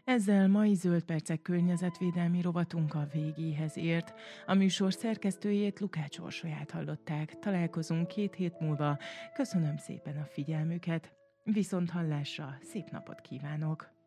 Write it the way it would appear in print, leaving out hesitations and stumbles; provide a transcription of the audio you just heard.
Ezzel mai Zöld Percek környezetvédelmi rovatunk a végéhez ért. A műsor szerkesztőjét, Lukács Orsolyát hallották. Találkozunk 2 hét múlva. Köszönöm szépen a figyelmüket. Viszonthallásra, szép napot kívánok!